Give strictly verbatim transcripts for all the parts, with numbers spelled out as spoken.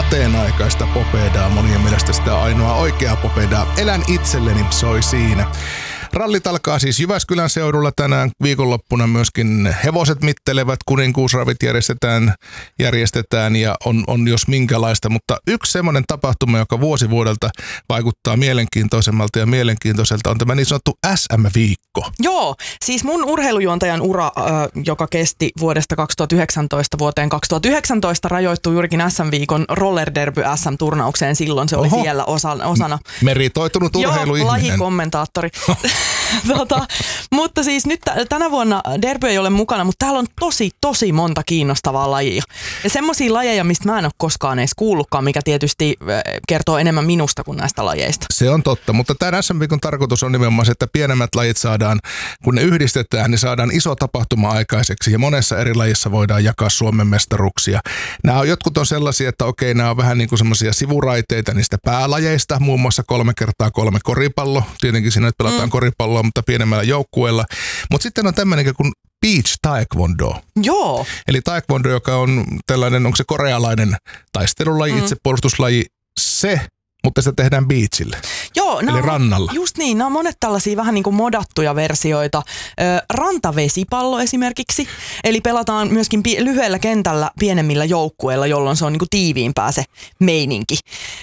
ateenaikaista popedaa, monien mielestä sitä ainoa oikeaa popedaa. Elän itselleni, soi siinä. Rallit alkaa siis Jyväskylän seudulla tänään. Viikonloppuna myöskin hevoset mittelevät, kuninkuusravit järjestetään, järjestetään ja on, on jos minkälaista. Mutta yksi semmoinen tapahtuma, joka vuosi vuodelta vaikuttaa mielenkiintoisemmalta ja mielenkiintoiselta, on tämä niin sanottu S M-viikko. Joo, siis mun urheilujuontajan ura, joka kesti vuodesta kaksituhattayhdeksäntoista vuoteen kaksituhattayhdeksäntoista, rajoittui juurikin S M-viikon roller derby S M-turnaukseen. Silloin se oli Oho. siellä osana. osana. Meritoitunut urheiluihminen. Joo, lajikommentaattori. tota, mutta siis nyt t- tänä vuonna derby ei ole mukana, mutta täällä on tosi, tosi monta kiinnostavaa lajia. Ja semmoisia lajeja, mistä mä en ole koskaan edes kuullutkaan, mikä tietysti kertoo enemmän minusta kuin näistä lajeista. Se on totta, mutta tämän S M-viikon tarkoitus on nimenomaan se, että pienemmät lajit saadaan, kun ne yhdistetään, niin saadaan iso tapahtuma aikaiseksi. Ja monessa eri lajissa voidaan jakaa Suomen mestaruksia. Nämä on, jotkut on sellaisia, että okei, nämä on vähän niin kuin semmoisia sivuraiteita niistä päälajeista, muun muassa kolme kertaa kolme koripallo. Tietenkin siinä nyt pelataan mm. koripalloa, mutta pienemmällä joukkueella. Mutta sitten on tämmöinen kuin beach taekwondo. Joo. Eli taekwondo, joka on tällainen, onko se korealainen taistelulaji, mm. itsepuolustuslaji, se, mutta sitä tehdään beachille. Joo, eli rannalla. Just niin, nämä on monet tällaisia vähän niin kuin modattuja versioita. Ö, rantavesipallo esimerkiksi, eli pelataan myöskin pi- lyhyellä kentällä pienemmillä joukkueilla, jolloin se on niin kuin tiiviimpää se meininki.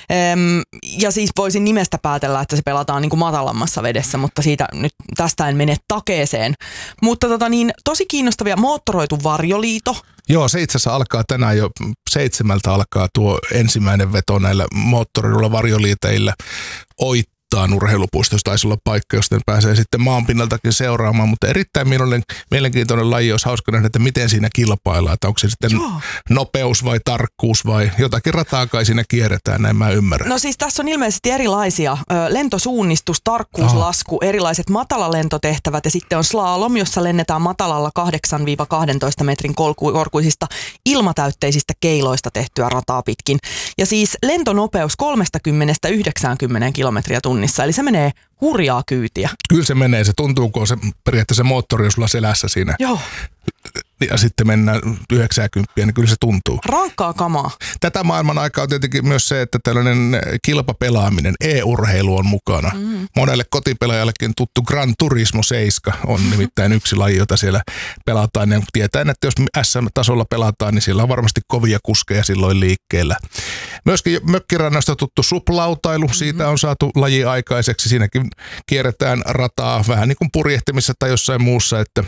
Öm, ja siis voisin nimestä päätellä, että se pelataan niin kuin matalammassa vedessä, mutta siitä nyt tästä en mene takeeseen. Mutta tota niin, tosi kiinnostavia, moottoroitu varjoliito. Joo, se itse asiassa alkaa tänään jo seitsemältä alkaa tuo ensimmäinen veto näillä moottorilla varjoliiteillä Oittaan urheilupuistossa. Taisi olla paikka, josta pääsee sitten maanpinnaltakin seuraamaan, mutta erittäin mielenkiintoinen laji. Olisi hauska nähdä, että miten siinä kilpaillaan, että onko se sitten Joo. nopeus vai tarkkuus vai jotakin rataa kai siinä kierretään, näin mä ymmärrän. No siis tässä on ilmeisesti erilaisia. Lentosuunnistus, tarkkuuslasku, oh. erilaiset matalalentotehtävät ja sitten on slalom, jossa lennetään matalalla kahdeksan kaksitoista metrin korkuisista ilmatäytteisistä keiloista tehtyä rataa pitkin. Ja siis lentonopeus kolmekymmentä yhdeksänkymmentä kilometriä tunnissa. Eli se menee hurjaa kyytiä. Kyllä se menee. Se tuntuu, kun se periaatteessa se moottori on sulla selässä siinä. Joo. Ja sitten mennään yhdeksänkymmentä, niin kyllä se tuntuu. Rankkaa kamaa. Tätä maailman aikaa on tietenkin myös se, että tällainen kilpapelaaminen, e-urheilu on mukana. Mm. Monelle kotipelaajallekin tuttu Gran Turismo seitsemän on nimittäin yksi laji, jota siellä pelataan. Ja tietää, että jos S M-tasolla pelataan, niin siellä on varmasti kovia kuskeja silloin liikkeellä. Myöskin mökkirannasta tuttu suplautailu, siitä on saatu laji aikaiseksi. Siinäkin kierretään rataa vähän niin kuin purjehtimisessa tai jossain muussa, että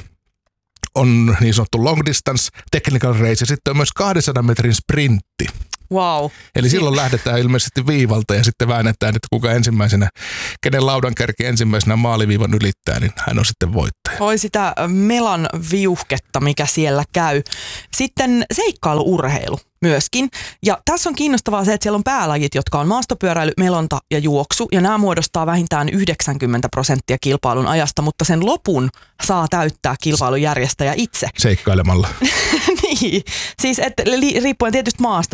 on niin sanottu long distance technical race ja sitten on myös kahdensadan metrin sprintti. Wow. Eli silloin lähdetään ilmeisesti viivalta ja sitten väännetään, että kuka ensimmäisenä, kenen laudan kärki ensimmäisenä maaliviivan ylittää, niin hän on sitten voittaja. Oi sitä melan viuhketta, mikä siellä käy. Sitten seikkailuurheilu myöskin. Ja tässä on kiinnostavaa se, että siellä on päälajit, jotka on maastopyöräily, melonta ja juoksu. Ja nämä muodostaa vähintään yhdeksänkymmentä prosenttia kilpailun ajasta, mutta sen lopun saa täyttää kilpailun järjestäjä itse. Seikkailemalla. Niin, siis että riippuen tietysti maasta.